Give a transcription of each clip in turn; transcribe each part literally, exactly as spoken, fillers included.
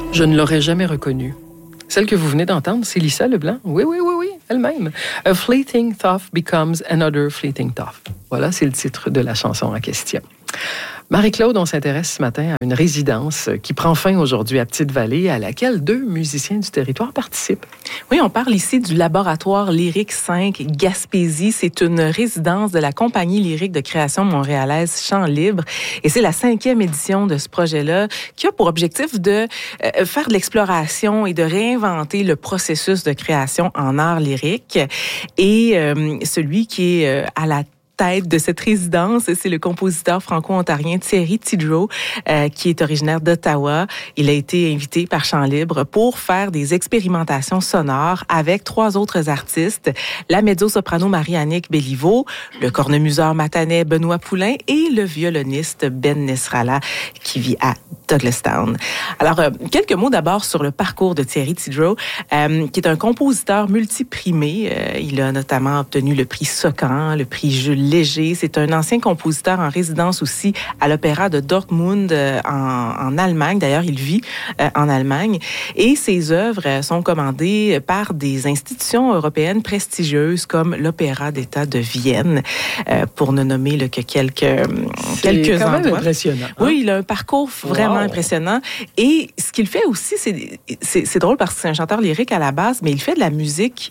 Je ne l'aurais jamais reconnue. Celle que vous venez d'entendre, c'est Lisa Leblanc. Oui, oui, oui, oui, elle-même. A fleeting thought becomes another fleeting thought. Voilà, c'est le titre de la chanson en question. Marie-Claude, on s'intéresse ce matin à une résidence qui prend fin aujourd'hui à Petite-Vallée, à laquelle deux musiciens du territoire participent. Oui, on parle ici du Laboratoire Lyrique cinq Gaspésie. C'est une résidence de la compagnie lyrique de création montréalaise Chant Libre. Et c'est la cinquième édition de ce projet-là qui a pour objectif de euh, faire de l'exploration et de réinventer le processus de création en art lyrique. Et euh, celui qui est euh, à la tête de cette résidence, c'est le compositeur franco-ontarien Thierry Tidrow, euh, qui est originaire d'Ottawa. Il a été invité par Chant Libre pour faire des expérimentations sonores avec trois autres artistes, la mezzo-soprano Marie-Annick Béliveau, le cornemuseur matanais Benoît Poulain et le violoniste Ben Nesrallah, qui vit à Douglastown. Alors, euh, quelques mots d'abord sur le parcours de Thierry Tidrow, euh, qui est un compositeur multiprimé. Euh, il a notamment obtenu le prix Socan, le prix Jules Léger. C'est un ancien compositeur en résidence aussi à l'Opéra de Dortmund euh, en, en Allemagne. D'ailleurs, il vit euh, en Allemagne. Et ses œuvres sont commandées par des institutions européennes prestigieuses comme l'Opéra d'État de Vienne, euh, pour ne nommer là, que quelques, quelques C'est quand endroits. même impressionnant. Hein? Oui, il a un parcours vraiment wow. impressionnant. Et ce qu'il fait aussi, c'est, c'est, c'est drôle parce que c'est un chanteur lyrique à la base, mais il fait de la musique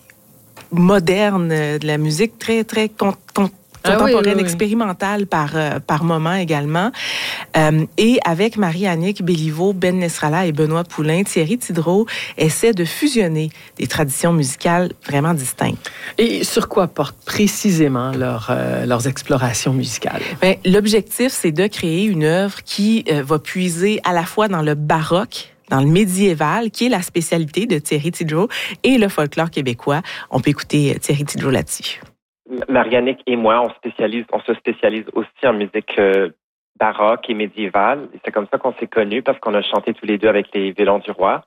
moderne, de la musique très, très con, con, contemporaine, ah oui, oui, oui. expérimentale par, euh, par moment également. Euh, et avec Marie-Annick Béliveau, Ben Nesrallah et Benoît Poulain, Thierry Tidrow essaie de fusionner des traditions musicales vraiment distinctes. Et sur quoi portent précisément leur, euh, leurs explorations musicales? Bien, l'objectif, c'est de créer une œuvre qui euh, va puiser à la fois dans le baroque, dans le médiéval, qui est la spécialité de Thierry Tidrow, et le folklore québécois. On peut écouter Thierry Tidrow là-dessus. Marie-Annick et moi, on spécialise, on se spécialise aussi en musique euh, baroque et médiévale. Et c'est comme ça qu'on s'est connus, parce qu'on a chanté tous les deux avec les Violons du Roi.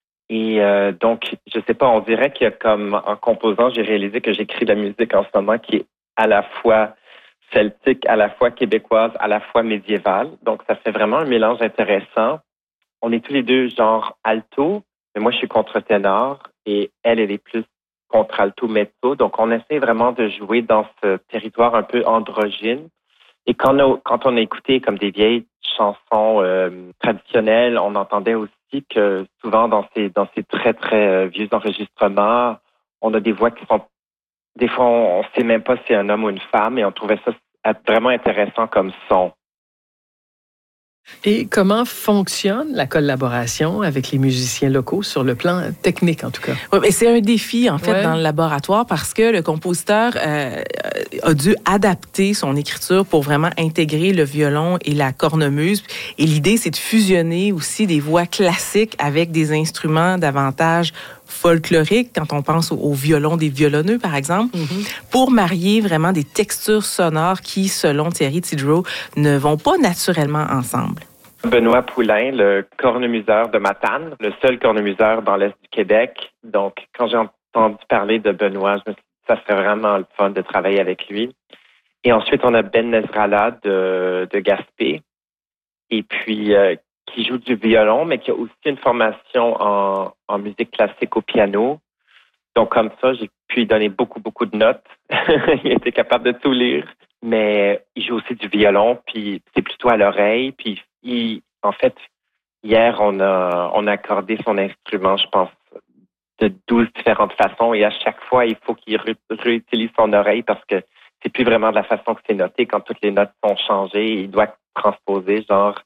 Et euh, donc, je sais pas, on dirait qu'il y a comme, en composant, j'ai réalisé que j'écris de la musique en ce moment qui est à la fois celtique, à la fois québécoise, à la fois médiévale. Donc, ça fait vraiment un mélange intéressant. On est tous les deux genre alto, mais moi, je suis contre-ténor et elle, elle est plus contre-alto mezzo. Donc, on essaie vraiment de jouer dans ce territoire un peu androgyne. Et quand on a, quand on a écouté comme des vieilles chansons euh, traditionnelles, on entendait aussi que souvent dans ces, dans ces très, très euh, vieux enregistrements, on a des voix qui sont... Des fois, on ne sait même pas si c'est un homme ou une femme, et on trouvait ça vraiment intéressant comme son. Et comment fonctionne la collaboration avec les musiciens locaux sur le plan technique, en tout cas? Oui, mais c'est un défi, en fait, ouais. dans le laboratoire, parce que le compositeur euh, a dû adapter son écriture pour vraiment intégrer le violon et la cornemuse. Et l'idée, c'est de fusionner aussi des voix classiques avec des instruments davantage folkloriques, quand on pense au, au violon des violonneux, par exemple, mm-hmm. pour marier vraiment des textures sonores qui, selon Thierry Tidrow, ne vont pas naturellement ensemble. Benoît Poulain, le cornemuseur de Matane, le seul cornemuseur dans l'Est du Québec. Donc, quand j'ai entendu parler de Benoît, je me suis dit que ça serait vraiment le fun de travailler avec lui. Et ensuite, on a Ben Nesrallah de, de Gaspé, et puis euh, qui joue du violon, mais qui a aussi une formation en, en musique classique au piano. Donc, comme ça, j'ai pu lui donner beaucoup, beaucoup de notes. Il était capable de tout lire. Mais il joue aussi du violon, puis c'est plutôt à l'oreille. Puis, il, en fait, hier, on a, on a accordé son instrument, je pense, de douze différentes façons. Et à chaque fois, il faut qu'il ré- réutilise son oreille, parce que c'est plus vraiment de la façon que c'est noté. Quand toutes les notes sont changées, il doit transposer, genre...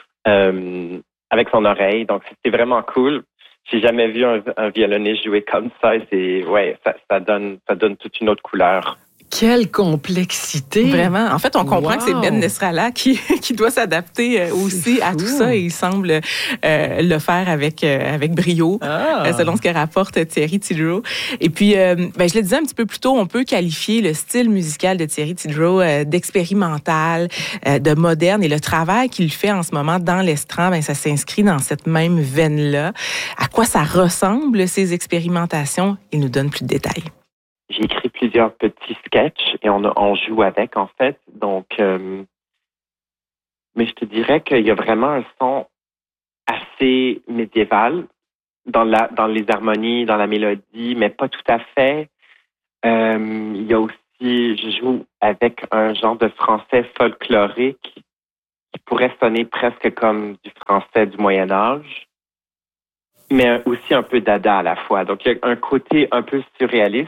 Euh, avec son oreille. Donc, c'était vraiment cool. J'ai jamais vu un, un violoniste jouer comme ça. Et c'est, ouais, ça, ça donne, ça donne toute une autre couleur. Quelle complexité! Vraiment. En fait, on comprend wow. que c'est Ben Nesrallah qui, qui doit s'adapter aussi à tout ça, et il semble euh, le faire avec, euh, avec brio, ah. euh, selon ce que rapporte Thierry Tidrow. Et puis, euh, ben, je le disais un petit peu plus tôt, on peut qualifier le style musical de Thierry Tidrow euh, d'expérimental, euh, de moderne, et le travail qu'il fait en ce moment dans l'estran, ben, ça s'inscrit dans cette même veine-là. À quoi ça ressemble, ces expérimentations? Il nous donne plus de détails. J'ai écrit plusieurs petits sketchs et on, on joue avec, en fait. Donc, euh, mais je te dirais qu'il y a vraiment un son assez médiéval dans, la, dans les harmonies, dans la mélodie, mais pas tout à fait. Euh, il y a aussi, je joue avec un genre de français folklorique qui pourrait sonner presque comme du français du Moyen Âge, mais aussi un peu dada à la fois. Donc, il y a un côté un peu surréaliste,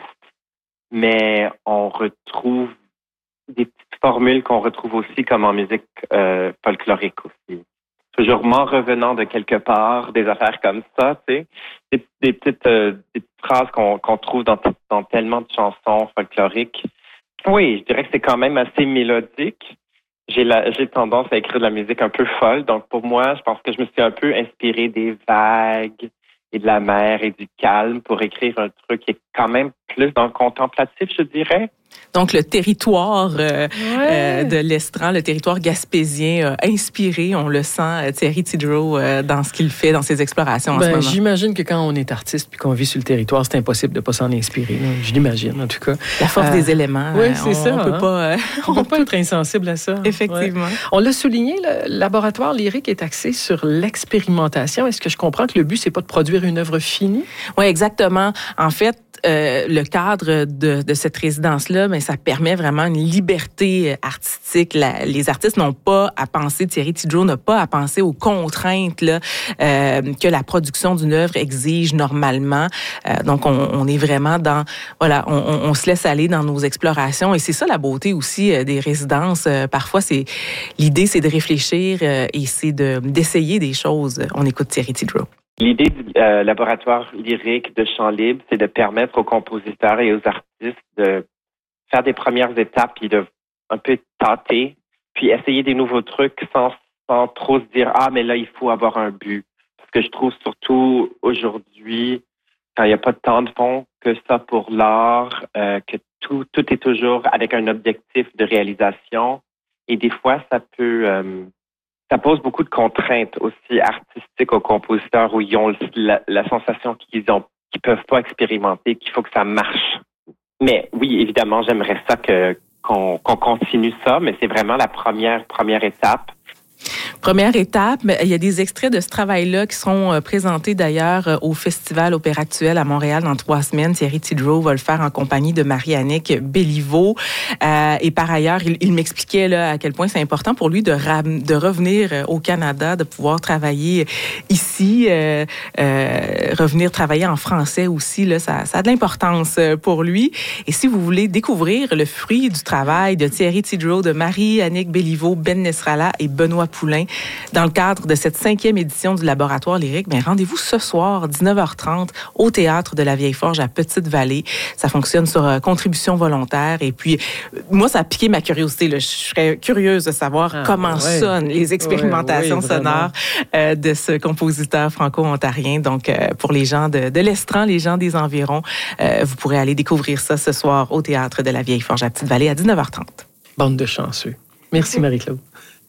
mais on retrouve des petites formules qu'on retrouve aussi comme en musique euh, folklorique aussi. Toujours m'en revenant de quelque part, des affaires comme ça, tu sais, des, des, petites, euh, des petites phrases qu'on, qu'on trouve dans, dans tellement de chansons folkloriques. Oui, je dirais que c'est quand même assez mélodique. J'ai, la, j'ai tendance à écrire de la musique un peu folle, donc pour moi, je pense que je me suis un peu inspiré des vagues et de la mer et du calme pour écrire un truc qui est quand même plus dans le contemplatif, je dirais. Donc, le territoire euh, ouais. euh, de l'Estran, le territoire gaspésien, euh, inspiré, on le sent, Thierry Tidrow, euh, dans ce qu'il fait, dans ses explorations en ben, ce moment. J'imagine que quand on est artiste puis qu'on vit sur le territoire, c'est impossible de ne pas s'en inspirer. Je l'imagine, en tout cas. La force euh, des éléments. Oui, c'est on, ça. On peut hein? pas... Euh, on ne peut pas être insensible à ça. Effectivement. Ouais. On l'a souligné, le laboratoire lyrique est axé sur l'expérimentation. Est-ce que je comprends que le but, c'est pas de produire une œuvre finie? Oui, exactement. En fait, euh, le cadre de, de cette résidence-là, ben, ça permet vraiment une liberté artistique. La, les artistes n'ont pas à penser, Thierry Tidrow n'a pas à penser aux contraintes là, euh, que la production d'une œuvre exige normalement. Euh, donc, on, on est vraiment dans, voilà, on, on, on se laisse aller dans nos explorations. Et c'est ça la beauté aussi euh, des résidences. Euh, parfois, c'est l'idée, c'est de réfléchir euh, et c'est de, d'essayer des choses. On écoute Thierry Tidrow. L'idée du euh, laboratoire lyrique de chant libre, c'est de permettre aux compositeurs et aux artistes de faire des premières étapes et de un peu tâter, puis essayer des nouveaux trucs sans, sans trop se dire « Ah, mais là, il faut avoir un but ». Parce que je trouve surtout aujourd'hui, quand il n'y a pas tant de fonds que ça pour l'art, euh, que tout, tout est toujours avec un objectif de réalisation. Et des fois, ça peut... Euh, ça pose beaucoup de contraintes aussi artistiques aux compositeurs où ils ont la, la sensation qu'ils ont, qu'ils peuvent pas expérimenter, qu'il faut que ça marche. Mais oui, évidemment, j'aimerais ça que, qu'on, qu'on continue ça, mais c'est vraiment la première, première étape. Première étape, il y a des extraits de ce travail-là qui seront présentés d'ailleurs au Festival Opéra Actuel à Montréal dans trois semaines. Thierry Tidrow va le faire en compagnie de Marie-Annick Béliveau. Euh, et par ailleurs, il, il m'expliquait là, à quel point c'est important pour lui de, ram- de revenir au Canada, de pouvoir travailler ici, euh, euh, revenir travailler en français aussi. Là, ça, ça a de l'importance pour lui. Et si vous voulez découvrir le fruit du travail de Thierry Tidrow, de Marie-Annick Béliveau, Ben Nesrallah et Benoît Poulain, dans le cadre de cette cinquième édition du Laboratoire lyrique, bien, rendez-vous ce soir, dix-neuf heures trente, au Théâtre de la Vieille Forge à Petite-Vallée. Ça fonctionne sur euh, contribution volontaire. Et puis, euh, moi, ça a piqué ma curiosité. Là. Je serais curieuse de savoir ah, comment ouais. sonnent les expérimentations ouais, ouais, sonores euh, de ce compositeur franco-ontarien. Donc, euh, pour les gens de, de l'Estran, les gens des environs, euh, vous pourrez aller découvrir ça ce soir au Théâtre de la Vieille Forge à Petite-Vallée à dix-neuf heures trente. Bande de chanceux. Merci, Marie-Claude.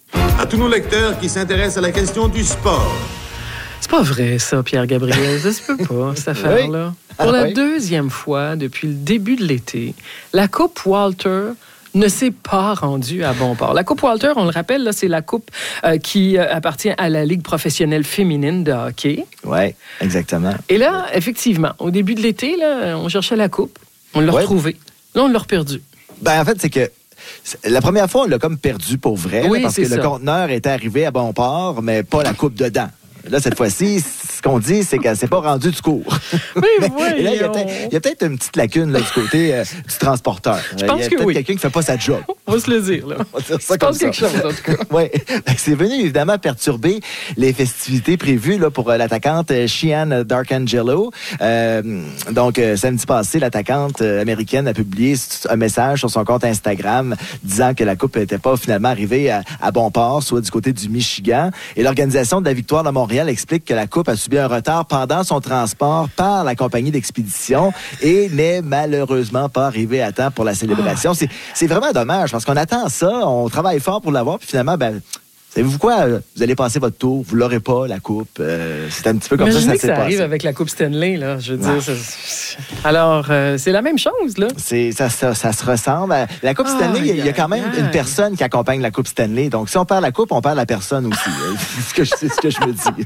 À tous nos lecteurs qui s'intéressent à la question du sport. C'est pas vrai, ça, Pierre-Gabriel. Ça se peut pas, cette affaire-là. Oui. Pour la oui. deuxième fois depuis le début de l'été, la Coupe Walter ne s'est pas rendue à bon port. La Coupe Walter, on le rappelle, là, c'est la coupe euh, qui euh, appartient à la Ligue professionnelle féminine de hockey. Oui, exactement. Et là, effectivement, au début de l'été, là, on cherchait la coupe. On l'a ouais. retrouvée. Là, on l'a reperdue. Ben, en fait, c'est que la première fois, on l'a comme perdu pour vrai, oui, là, parce que ça. Le conteneur était arrivé à bon port, mais pas la coupe dedans. Là, cette fois-ci, ce qu'on dit, c'est qu'elle ne s'est pas rendue du cours. Oui, oui. Et là, il y a peut-être, il y a peut-être une petite lacune là, du côté euh, du transporteur. Je pense il y a que peut-être oui. quelqu'un qui ne fait pas sa job. On va se le dire, là. On va dire ça Je comme pense ça. quelque chose, en tout cas. Oui. C'est venu, évidemment, perturber les festivités prévues là, pour euh, l'attaquante Sheehan Darkangelo. Euh, donc, euh, samedi passé, l'attaquante euh, américaine a publié un message sur son compte Instagram disant que la coupe n'était pas finalement arrivée à, à bon port, soit du côté du Michigan. Et l'organisation de la Victoire de Montréal explique que la coupe a subi un retard pendant son transport par la compagnie d'expédition et n'est malheureusement pas arrivée à temps pour la célébration. C'est, c'est vraiment dommage parce qu'on attend ça, on travaille fort pour l'avoir, puis finalement, ben, savez-vous quoi? Vous allez passer votre tour, vous l'aurez pas, la coupe. Euh, c'est un petit peu comme Imaginez ça, ça que s'est ça passé. arrive avec la Coupe Stanley, là. Je veux Ouais. dire, c'est... Alors, euh, c'est la même chose, là. C'est, ça, ça, ça se ressemble. À... La Coupe Ah, Stanley, il y a- il y a quand même aïe, aïe. une personne qui accompagne la Coupe Stanley. Donc, si on perd la coupe, on perd la personne aussi. c'est, ce que je, c'est ce que je me dis.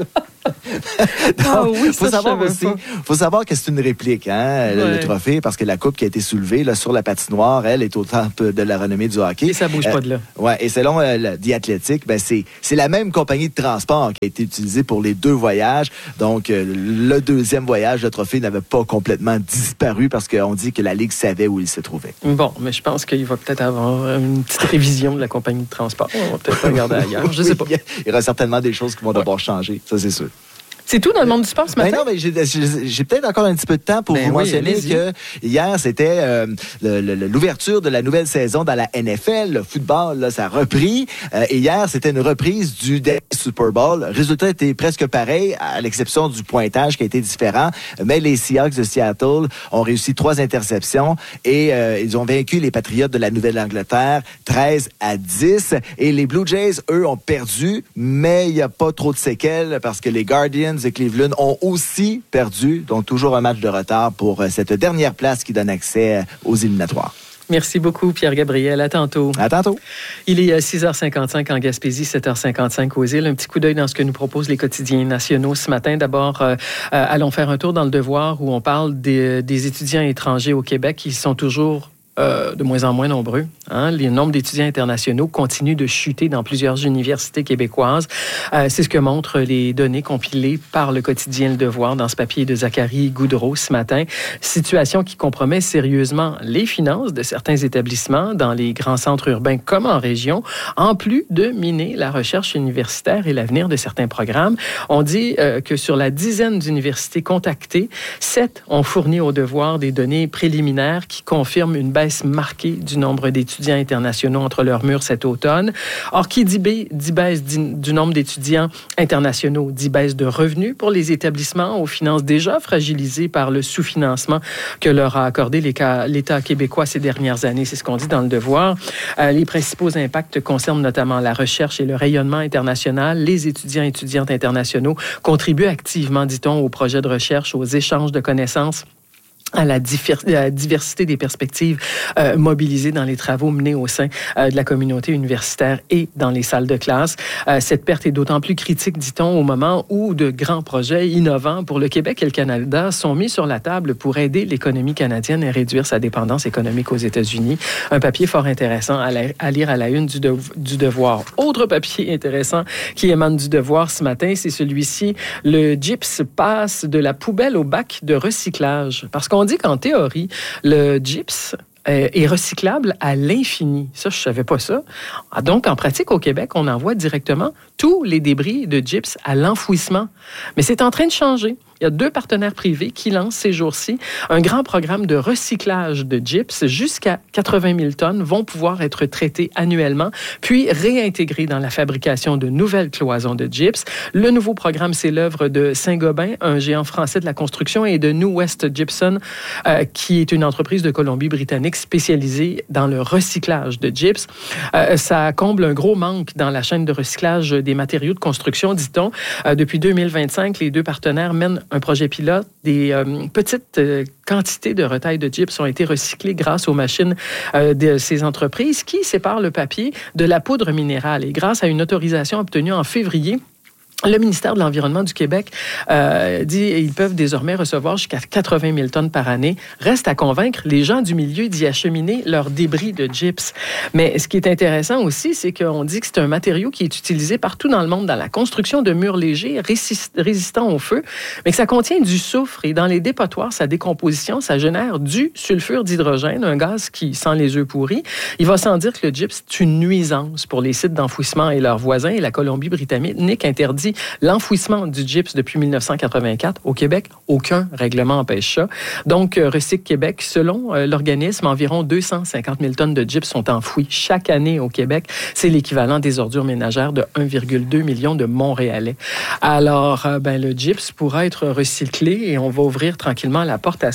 Donc, Ah oui, faut ça, je savoir savais aussi, pas. faut savoir que c'est une réplique, hein, le, Ouais. le trophée, parce que la coupe qui a été soulevée là, sur la patinoire, elle est au temple de la renommée du hockey. Et ça bouge Euh, pas de là. Ouais, et selon euh, le The Athletic, ben c'est c'est la même compagnie de transport qui a été utilisée pour les deux voyages. Donc euh, le deuxième voyage, le trophée n'avait pas complètement disparu parce qu'on dit que la ligue savait où il se trouvait. Bon, mais je pense qu'il va peut-être avoir une petite révision de la compagnie de transport. On va peut-être regarder ailleurs. Je sais pas. Oui, il y aura certainement des choses qui vont devoir changer, ça c'est sûr. C'est tout dans le monde du sport ce Ben matin? non, mais j'ai, j'ai, j'ai peut-être encore un petit peu de temps pour Ben vous oui, mentionner allez-y. que hier, c'était euh, le- le- l'ouverture de la nouvelle saison dans la N F L. Le football, là, ça a repris. Euh, et hier, c'était une reprise du dernier Super Bowl. Le résultat était presque pareil, à l'exception du pointage qui a été différent. Mais les Seahawks de Seattle ont réussi trois interceptions et euh, ils ont vaincu les Patriotes de la Nouvelle-Angleterre treize à dix. Et les Blue Jays, eux, ont perdu, mais il n'y a pas trop de séquelles parce que les Guardians de Cleveland ont aussi perdu. Donc, toujours un match de retard pour euh, cette dernière place qui donne accès euh, aux éliminatoires. Merci beaucoup, Pierre-Gabriel. À tantôt. À tantôt. Il est six heures cinquante-cinq en Gaspésie, sept heures cinquante-cinq aux îles. Un petit coup d'œil dans ce que nous proposent les quotidiens nationaux ce matin. D'abord, euh, euh, allons faire un tour dans le Devoir où on parle des, des étudiants étrangers au Québec qui sont toujours euh, de moins en moins nombreux. Hein? Le nombre d'étudiants internationaux continue de chuter dans plusieurs universités québécoises. Euh, c'est ce que montrent les données compilées par le quotidien Le Devoir dans ce papier de Zachary Goudreau ce matin. Situation qui compromet sérieusement les finances de certains établissements dans les grands centres urbains comme en région, en plus de miner la recherche universitaire et l'avenir de certains programmes. On dit euh, que sur la dizaine d'universités contactées, sept ont fourni au Devoir des données préliminaires qui confirment une baisse marquée du nombre d'étudiants internationaux entre leurs murs cet automne. Or, qui dit, ba- dit baisse du, du nombre d'étudiants internationaux dit baisse de revenus pour les établissements aux finances déjà fragilisées par le sous-financement que leur a accordé l'État québécois ces dernières années. C'est ce qu'on dit dans Le Devoir. Euh, les principaux impacts concernent notamment la recherche et le rayonnement international. Les étudiants et étudiantes internationaux contribuent activement, dit-on, aux projets de recherche, aux échanges de connaissances, à la, differ- la diversité des perspectives euh, mobilisées dans les travaux menés au sein euh, de la communauté universitaire et dans les salles de classe. Euh, cette perte est d'autant plus critique, dit-on, au moment où de grands projets innovants pour le Québec et le Canada sont mis sur la table pour aider l'économie canadienne à réduire sa dépendance économique aux États-Unis. Un papier fort intéressant à, la- à lire à la une du, de- du Devoir. Autre papier intéressant qui émane du Devoir ce matin, c'est celui-ci. Le gyps passe de la poubelle au bac de recyclage. Parce qu'on On dit qu'en théorie, le gyps euh, est recyclable à l'infini. Ça, je ne savais pas ça. Donc, en pratique, au Québec, on envoie directement tous les débris de gyps à l'enfouissement. Mais c'est en train de changer. Il y a deux partenaires privés qui lancent ces jours-ci un grand programme de recyclage de gyps. Jusqu'à quatre-vingt mille tonnes vont pouvoir être traitées annuellement, puis réintégrées dans la fabrication de nouvelles cloisons de gyps. Le nouveau programme, c'est l'œuvre de Saint-Gobain, un géant français de la construction, et de New West Gypsum, euh, qui est une entreprise de Colombie-Britannique spécialisée dans le recyclage de gyps. Euh, ça comble un gros manque dans la chaîne de recyclage des matériaux de construction, dit-on. Euh, depuis deux mille vingt-cinq, les deux partenaires mènent un projet pilote. Des euh, petites euh, quantités de retail de gyps ont été recyclées grâce aux machines euh, de ces entreprises qui séparent le papier de la poudre minérale. Et grâce à une autorisation obtenue en février, le ministère de l'Environnement du Québec euh, dit qu'ils peuvent désormais recevoir jusqu'à quatre-vingt mille tonnes par année. Reste à convaincre les gens du milieu d'y acheminer leurs débris de gyps. Mais ce qui est intéressant aussi, c'est qu'on dit que c'est un matériau qui est utilisé partout dans le monde dans la construction de murs légers résist- résistants au feu, mais que ça contient du soufre. Et dans les dépotoirs, sa décomposition, ça génère du sulfure d'hydrogène, un gaz qui sent les œufs pourris. Il va sans dire que le gyps est une nuisance pour les sites d'enfouissement et leurs voisins. Et la Colombie-Britannique interdit l'enfouissement du gyps depuis mille neuf cent quatre-vingt-quatre. Au Québec, aucun règlement n'empêche ça. Donc, Recyc Québec, selon euh, l'organisme, environ deux cent cinquante mille tonnes de gyps sont enfouies chaque année au Québec. C'est l'équivalent des ordures ménagères de un virgule deux million de Montréalais. Alors, euh, ben, le gyps pourra être recyclé et on va ouvrir tranquillement la porte à ça.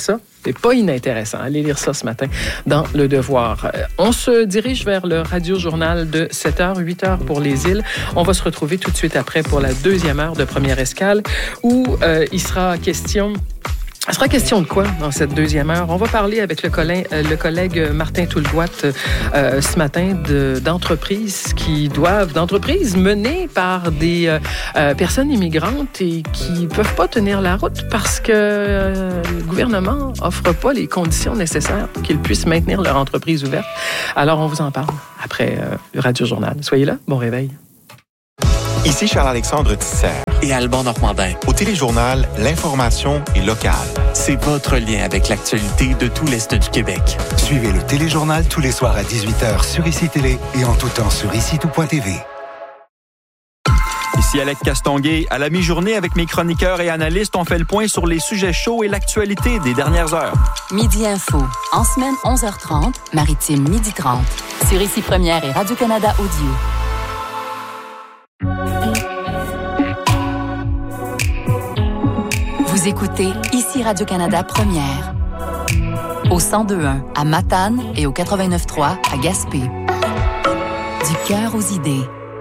C'est pas inintéressant. Allez lire ça ce matin dans Le Devoir. On se dirige vers le radio-journal de sept heures, huit heures pour les îles. On va se retrouver tout de suite après pour la deuxième heure de Première Escale où euh, il sera question... Il sera question de quoi dans cette deuxième heure? On va parler avec le collègue, le collègue Martin Toulgoat euh, ce matin de, d'entreprises qui doivent, d'entreprises menées par des euh, personnes immigrantes et qui peuvent pas tenir la route parce que euh, le gouvernement offre pas les conditions nécessaires pour qu'ils puissent maintenir leur entreprise ouverte. Alors, on vous en parle après euh, le Radio-Journal. Soyez là, bon réveil. Ici Charles-Alexandre Tisser et Alban Normandin. Au Téléjournal, l'information est locale. C'est votre lien avec l'actualité de tout l'Est du Québec. Suivez le Téléjournal tous les soirs à dix-huit heures sur Ici Télé et en tout temps sur ici tout point t v. Ici Alec Castonguay. À la mi-journée, avec mes chroniqueurs et analystes, on fait le point sur les sujets chauds et l'actualité des dernières heures. Midi Info. En semaine, onze heures trente, Maritime, midi trente. Sur Ici Première et Radio-Canada Audio. Vous écoutez Ici Radio-Canada Première. Au cent deux point un à Matane et au quatre-vingt-neuf point trois à Gaspé. Du cœur aux idées.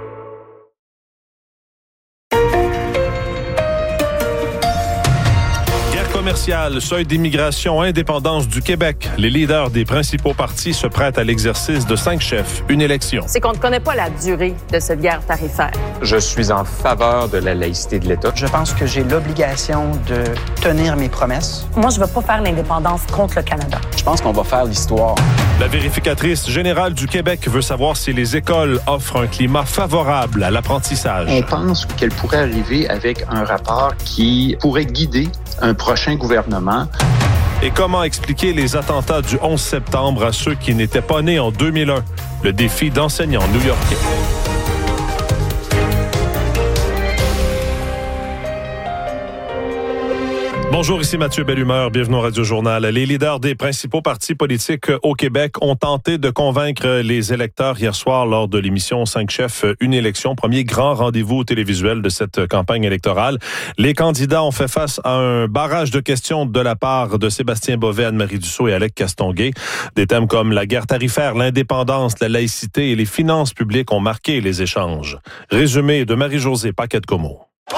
Commercial, seuil d'immigration, indépendance du Québec. Les leaders des principaux partis se prêtent à l'exercice de cinq chefs, une élection. C'est qu'on ne connaît pas la durée de cette guerre tarifaire. Je suis en faveur de la laïcité de l'État. Je pense que j'ai l'obligation de tenir mes promesses. Moi, je ne veux pas faire l'indépendance contre le Canada. Je pense qu'on va faire l'histoire. La vérificatrice générale du Québec veut savoir si les écoles offrent un climat favorable à l'apprentissage. On pense qu'elle pourrait arriver avec un rapport qui pourrait guider un prochain gouvernement. Et comment expliquer les attentats du onze septembre à ceux qui n'étaient pas nés en deux mille un? Le défi d'enseignants new-yorkais. Bonjour, ici Mathieu Bellumeur, bienvenue au Radio-Journal. Les leaders des principaux partis politiques au Québec ont tenté de convaincre les électeurs hier soir lors de l'émission cinq chefs, une élection, premier grand rendez-vous télévisuel de cette campagne électorale. Les candidats ont fait face à un barrage de questions de la part de Sébastien Bovet, Anne-Marie Dussault et Alec Castonguay. Des thèmes comme la guerre tarifaire, l'indépendance, la laïcité et les finances publiques ont marqué les échanges. Résumé de Marie-Josée Paquette-Comeau.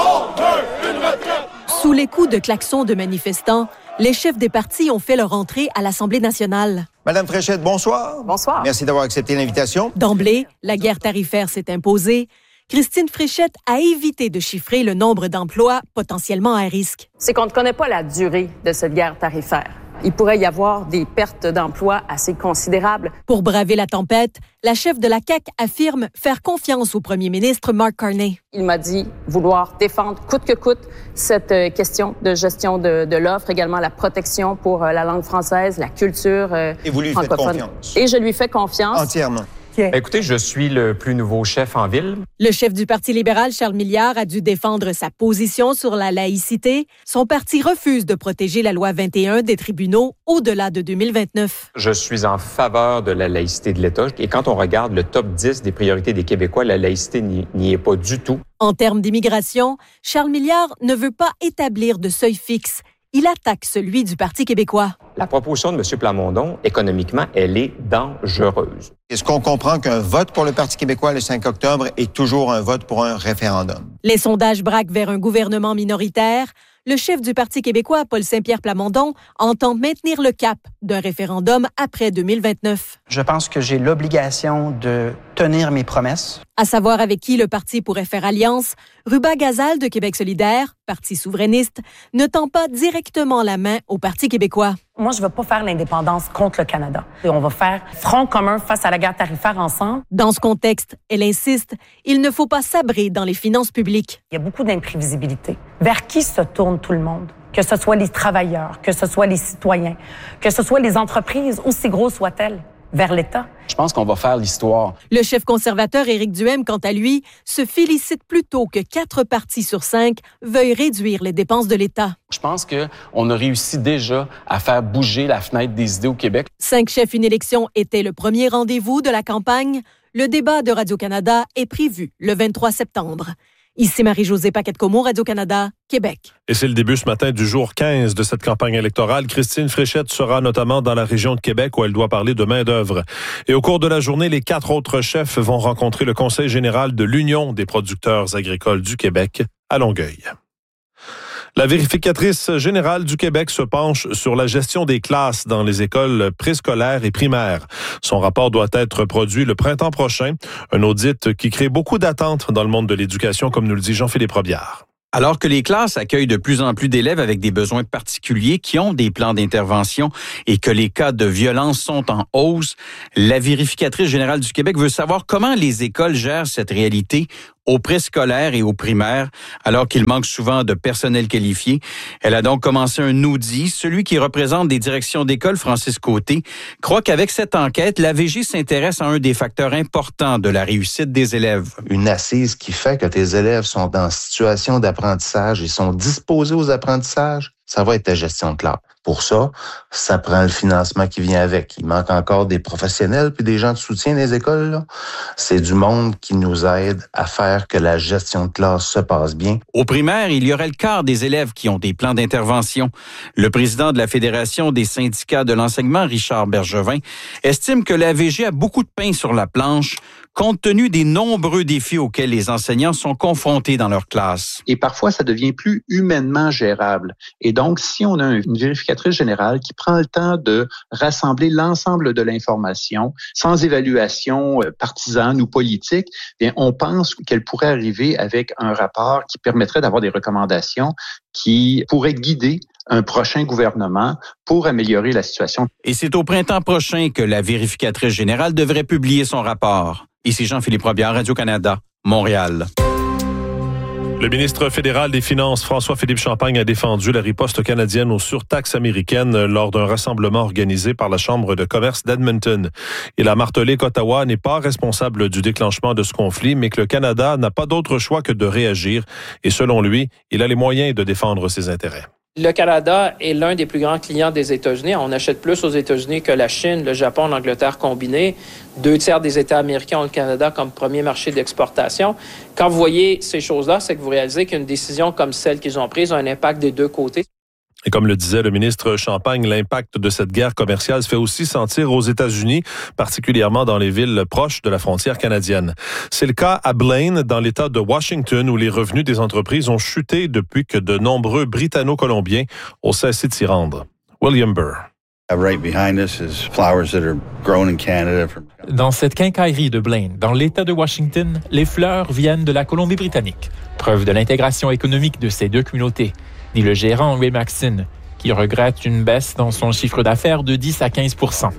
Sous les coups de klaxons de manifestants, les chefs des partis ont fait leur entrée à l'Assemblée nationale. Madame Fréchette, bonsoir. Bonsoir. Merci d'avoir accepté l'invitation. D'emblée, la guerre tarifaire s'est imposée. Christine Fréchette a évité de chiffrer le nombre d'emplois potentiellement à risque. C'est qu'on ne connaît pas la durée de cette guerre tarifaire. Il pourrait y avoir des pertes d'emplois assez considérables. Pour braver la tempête, la chef de la C A Q affirme faire confiance au premier ministre Mark Carney. Il m'a dit vouloir défendre coûte que coûte cette euh, question de gestion de, de l'offre, également la protection pour euh, la langue française, la culture euh, Et vous lui faites confiance? Et je lui fais confiance. Entièrement. Ben, écoutez, je suis le plus nouveau chef en ville. Le chef du Parti libéral, Charles Milliard, a dû défendre sa position sur la laïcité. Son parti refuse de protéger la loi vingt et un des tribunaux au-delà de deux mille vingt-neuf. Je suis en faveur de la laïcité de l'État. Et quand on regarde le top dix des priorités des Québécois, la laïcité n'y, n'y est pas du tout. En termes d'immigration, Charles Milliard ne veut pas établir de seuil fixe. Il attaque celui du Parti québécois. La proposition de M. Plamondon, économiquement, elle est dangereuse. Est-ce qu'on comprend qu'un vote pour le Parti québécois le cinq octobre est toujours un vote pour un référendum? Les sondages braquent vers un gouvernement minoritaire. Le chef du Parti québécois, Paul Saint-Pierre Plamondon, entend maintenir le cap d'un référendum après deux mille vingt-neuf. Je pense que j'ai l'obligation de tenir mes promesses. À savoir avec qui le parti pourrait faire alliance, Ruba Gazal de Québec solidaire, parti souverainiste, ne tend pas directement la main au Parti québécois. Moi, je ne veux pas faire l'indépendance contre le Canada. Et on va faire front commun face à la guerre tarifaire ensemble. Dans ce contexte, elle insiste, il ne faut pas sabrer dans les finances publiques. Il y a beaucoup d'imprévisibilité. Vers qui se tourne tout le monde? Que ce soit les travailleurs, que ce soit les citoyens, que ce soit les entreprises, aussi grosses soient-elles, vers l'État. Je pense qu'on va faire l'histoire. Le chef conservateur Éric Duhaime, quant à lui, se félicite plutôt que quatre partis sur cinq veuillent réduire les dépenses de l'État. Je pense qu'on a réussi déjà à faire bouger la fenêtre des idées au Québec. Cinq chefs, une élection était le premier rendez-vous de la campagne. Le débat de Radio-Canada est prévu le vingt-trois septembre. Ici Marie-Josée Paquette-Comeau, Radio-Canada, Québec. Et c'est le début ce matin du jour quinze de cette campagne électorale. Christine Fréchette sera notamment dans la région de Québec où elle doit parler de main-d'œuvre. Et au cours de la journée, les quatre autres chefs vont rencontrer le Conseil général de l'Union des producteurs agricoles du Québec à Longueuil. La vérificatrice générale du Québec se penche sur la gestion des classes dans les écoles préscolaires et primaires. Son rapport doit être produit le printemps prochain. Un audit qui crée beaucoup d'attentes dans le monde de l'éducation, comme nous le dit Jean-Philippe Robillard. Alors que les classes accueillent de plus en plus d'élèves avec des besoins particuliers qui ont des plans d'intervention et que les cas de violence sont en hausse, la vérificatrice générale du Québec veut savoir comment les écoles gèrent cette réalité au préscolaire et au primaire, alors qu'il manque souvent de personnel qualifié. Elle a donc commencé un audit. Celui qui représente des directions d'école, Francis Côté, croit qu'avec cette enquête, l'A V G s'intéresse à un des facteurs importants de la réussite des élèves. Une assise qui fait que tes élèves sont en situation d'apprentissage et sont disposés aux apprentissages, ça va être ta gestion de classe. Pour ça, ça prend le financement qui vient avec. Il manque encore des professionnels puis des gens de soutien des écoles, là. C'est du monde qui nous aide à faire que la gestion de classe se passe bien. Au primaire, il y aurait le quart des élèves qui ont des plans d'intervention. Le président de la Fédération des syndicats de l'enseignement, Richard Bergevin, estime que l'A V G a beaucoup de pain sur la planche, compte tenu des nombreux défis auxquels les enseignants sont confrontés dans leur classe. Et parfois, ça devient plus humainement gérable. Et donc, si on a une vérificatrice générale qui prend le temps de rassembler l'ensemble de l'information, sans évaluation partisane ou politique, bien, on pense qu'elle pourrait arriver avec un rapport qui permettrait d'avoir des recommandations qui pourraient guider un prochain gouvernement pour améliorer la situation. Et c'est au printemps prochain que la vérificatrice générale devrait publier son rapport. Ici Jean-Philippe Robillard, Radio-Canada, Montréal. Le ministre fédéral des Finances, François-Philippe Champagne, a défendu la riposte canadienne aux surtaxes américaines lors d'un rassemblement organisé par la Chambre de commerce d'Edmonton. Il a martelé qu'Ottawa n'est pas responsable du déclenchement de ce conflit, mais que le Canada n'a pas d'autre choix que de réagir. Et selon lui, il a les moyens de défendre ses intérêts. Le Canada est l'un des plus grands clients des États-Unis. On achète plus aux États-Unis que la Chine, le Japon, l'Angleterre combinés. Deux tiers des États américains ont le Canada comme premier marché d'exportation. Quand vous voyez ces choses-là, c'est que vous réalisez qu'une décision comme celle qu'ils ont prise a un impact des deux côtés. Et comme le disait le ministre Champagne, l'impact de cette guerre commerciale se fait aussi sentir aux États-Unis, particulièrement dans les villes proches de la frontière canadienne. C'est le cas à Blaine, dans l'État de Washington, où les revenus des entreprises ont chuté depuis que de nombreux Britanno-Colombiens ont cessé de s'y rendre. William Burr. Dans cette quincaillerie de Blaine, dans l'État de Washington, les fleurs viennent de la Colombie-Britannique. Preuve de l'intégration économique de ces deux communautés, dit le gérant Ray Maxine, qui regrette une baisse dans son chiffre d'affaires de dix à quinze pour cent.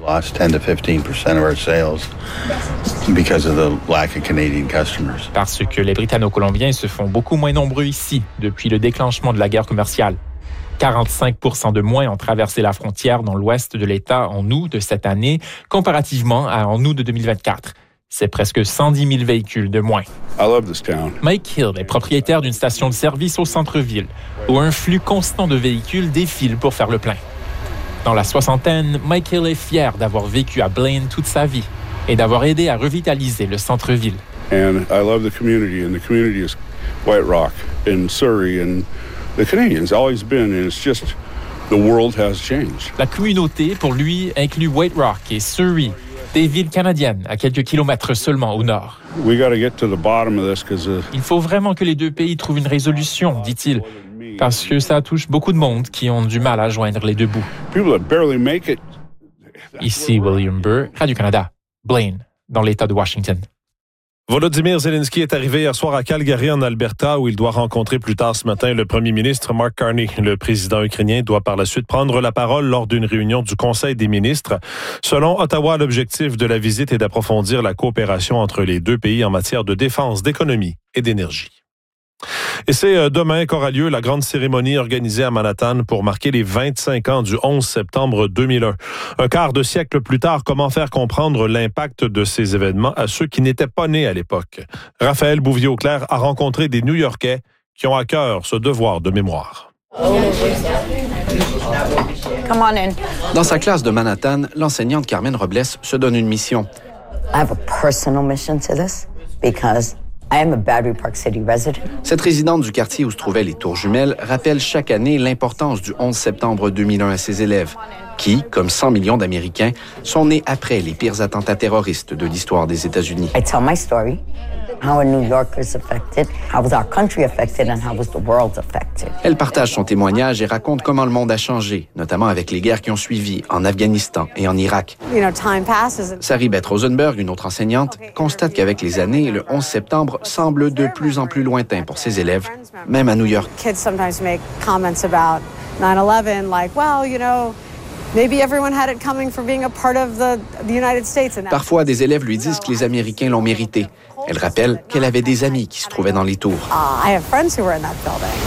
Parce que les Britanno-Colombiens se font beaucoup moins nombreux ici depuis le déclenchement de la guerre commerciale. quarante-cinq pour cent de moins ont traversé la frontière dans l'ouest de l'État en août de cette année, comparativement à en août de deux mille vingt-quatre. C'est presque cent dix mille véhicules de moins. Mike Hill est propriétaire d'une station de service au centre-ville, où un flux constant de véhicules défile pour faire le plein. Dans la soixantaine, Mike Hill est fier d'avoir vécu à Blaine toute sa vie et d'avoir aidé à revitaliser le centre-ville. And I love the community, and the community is White Rock in Surrey, and the Canadians always been, and it's just the world has changed. La communauté, pour lui, inclut White Rock et Surrey, des villes canadiennes à quelques kilomètres seulement au nord. We got to get to the bottom of this because il faut vraiment que les deux pays trouvent une résolution, dit-il, parce que ça touche beaucoup de monde qui ont du mal à joindre les deux bouts. People that barely make it. Ici William Burr, Radio-Canada, Blaine, dans l'État de Washington. Volodymyr Zelensky est arrivé hier soir à Calgary, en Alberta, où il doit rencontrer plus tard ce matin le premier ministre Mark Carney. Le président ukrainien doit par la suite prendre la parole lors d'une réunion du Conseil des ministres. Selon Ottawa, l'objectif de la visite est d'approfondir la coopération entre les deux pays en matière de défense, d'économie et d'énergie. Et c'est demain qu'aura lieu la grande cérémonie organisée à Manhattan pour marquer les vingt-cinq ans du onze septembre deux mille un. Un quart de siècle plus tard, comment faire comprendre l'impact de ces événements à ceux qui n'étaient pas nés à l'époque? Raphaël Bouvier-Auclair a rencontré des New-Yorkais qui ont à cœur ce devoir de mémoire. Dans sa classe de Manhattan, l'enseignante Carmen Robles se donne une mission. I have a personal mission to this because I am a Battery Park City resident. Cette résidente du quartier où se trouvaient les tours jumelles rappelle chaque année l'importance du onze septembre deux mille un à ses élèves, qui, comme cent millions d'Américains, sont nés après les pires attentats terroristes de l'histoire des États-Unis. I tell my story. How a New Yorker's affected, how was our country affected, and how was the world affected. Elle partage son témoignage et raconte comment le monde a changé, notamment avec les guerres qui ont suivi en Afghanistan et en Irak. You know, time passes. Saribeth Rosenberg, une autre enseignante, constate qu'avec les années, le onze septembre semble de plus en plus lointain pour ses élèves, même à New York. Kids sometimes make comments about nine eleven, like, well, you know, maybe everyone had it coming for being a part of the, the United States. And Parfois, des élèves lui disent que les Américains l'ont mérité. Elle rappelle qu'elle avait des amis qui se trouvaient dans les tours. Uh, I have friends who were in that building.